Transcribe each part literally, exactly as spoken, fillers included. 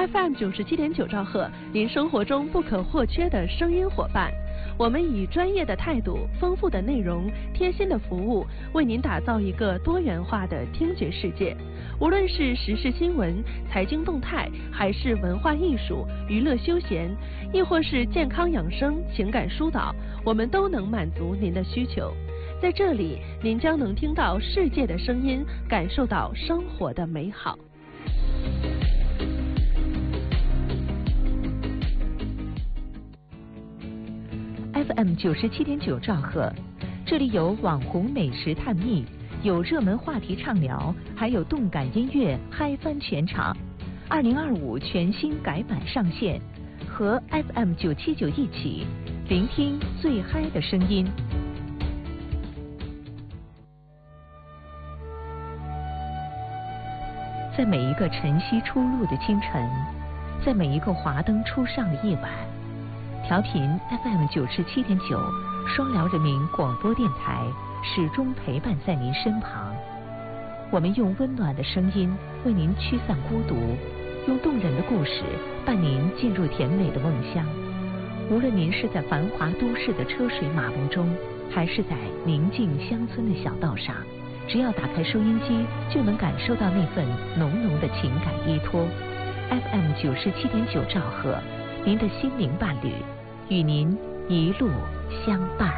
F M 九十七点九兆赫，您生活中不可或缺的声音伙伴。我们以专业的态度、丰富的内容、贴心的服务，为您打造一个多元化的听觉世界。无论是时事新闻、财经动态，还是文化艺术、娱乐休闲，亦或是健康养生、情感疏导，我们都能满足您的需求。在这里，您将能听到世界的声音，感受到生活的美好。 F M 九十七点九兆赫，这里有网红美食探秘，有热门话题畅聊，还有动感音乐嗨翻全场。二零二五全新改版上线，和 F M 九七九一起聆听最嗨的声音。在每一个晨曦初露的清晨，在每一个华灯初上的夜晚，调频 F M 九十七点九，双辽人民广播电台始终陪伴在您身旁。我们用温暖的声音为您驱散孤独，用动人的故事伴您进入甜美的梦乡。无论您是在繁华都市的车水马龙中，还是在宁静乡村的小道上，只要打开收音机，就能感受到那份浓浓的情感依托。F M 九十七点九兆赫，您的心灵伴侣，与您一路相伴。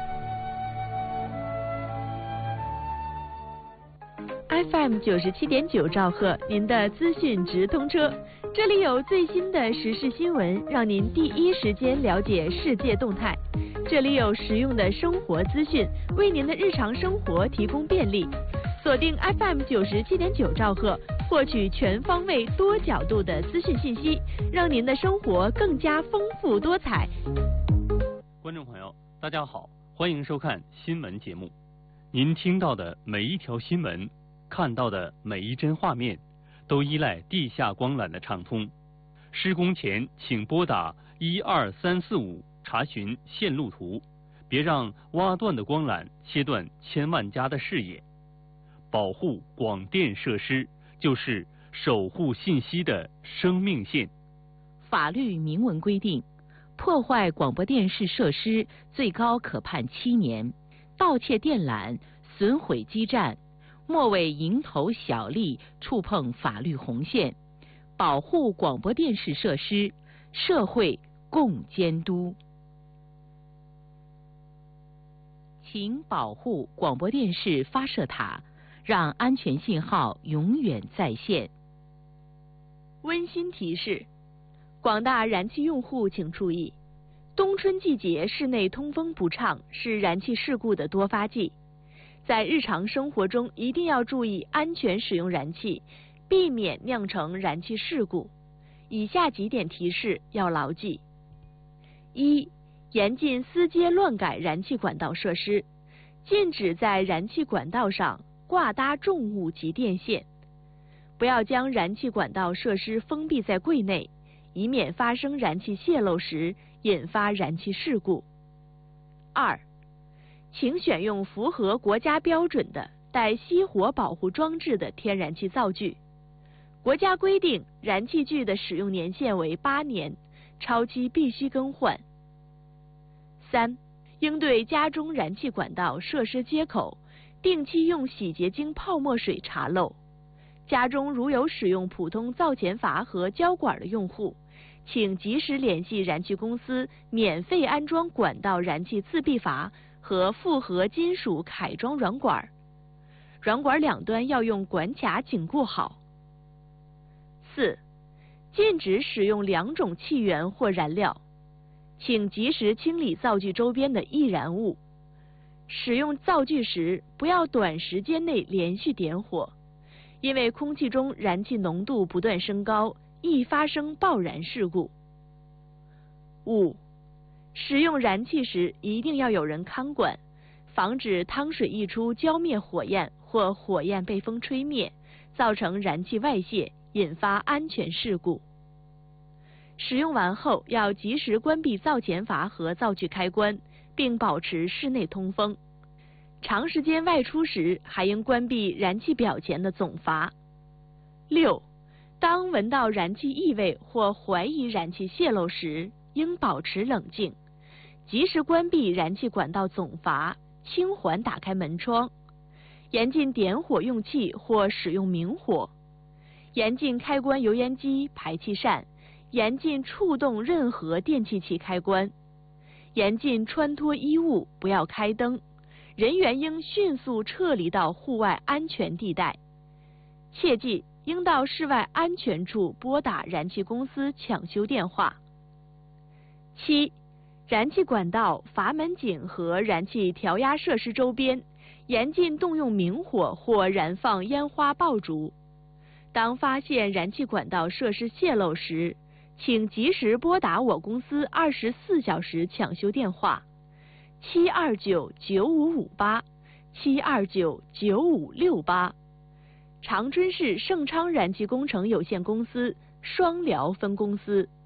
F M 九十七点九兆赫，您的资讯直通车，这里有最新的时事新闻，让您第一时间了解世界动态。这里有实用的生活资讯，为您的日常生活提供便利。锁定 F M 九十七点九兆赫，获取全方位、多角度的资讯信息，让您的生活更加丰富多彩。 观众朋友，大家好，欢迎收看新闻节目。您听到的每一条新闻，看到的每一帧画面，都依赖地下光缆的畅通。施工前，请拨打一二三四五查询线路图，别让挖断的光缆切断千万家的视野。保护广电设施，就是守护信息的生命线。 法律明文规定，破坏广播电视设施最高可判七年，盗窃电缆、损毁基站，莫为蝇头小利触碰法律红线。保护广播电视设施，社会共监督。请保护广播电视发射塔，让安全信号永远在线。 温馨提示：广大燃气用户请注意，冬春季节室内通风不畅是燃气事故的多发季，在日常生活中一定要注意安全使用燃气，避免酿成燃气事故。以下几点提示要牢记：一、严禁私接乱改燃气管道设施，禁止在燃气管道上挂搭重物及电线，不要将燃气管道设施封闭在柜内，以免发生燃气泄漏时引发燃气事故。二、请选用符合国家标准的带熄火保护装置的天然气灶具。国家规定，燃气具的使用年限为八年，超期必须更换。三、应对家中燃气管道设施接口，定期用洗洁精泡沫水查漏。家中如有使用普通灶前阀和胶管的用户，请及时联系燃气公司，免费安装管道燃气自闭阀和复合金属铠装软管，软管两端要用管卡紧固好。四、禁止使用两种气源或燃料，请及时清理灶具周边的易燃物。使用灶具时，不要短时间内连续点火，因为空气中燃气浓度不断升高，易发生爆燃事故。五、使用燃气时一定要有人看管，防止汤水溢出浇灭火焰或火焰被风吹灭，造成燃气外泄，引发安全事故。使用完后要及时关闭灶前阀和灶具开关，并保持室内通风。长时间外出时，还应关闭燃气表前的总阀。六、 当闻到燃气异味或怀疑燃气泄漏时，应保持冷静，及时关闭燃气管道总阀，轻缓打开门窗，严禁点火用气或使用明火，严禁开关油烟机、排气扇，严禁触动任何电气器开关，严禁穿脱衣物，不要开灯，人员应迅速撤离到户外安全地带。切记，应到室外安全处拨打燃气公司抢修电话。七、燃气管道、阀门井和燃气调压设施周边，严禁动用明火或燃放烟花爆竹。当发现燃气管道设施泄漏时，请及时拨打我公司二十四小时抢修电话：七二九九五五八、七二九九五六八。长春市盛昌燃气工程有限公司双辽分公司。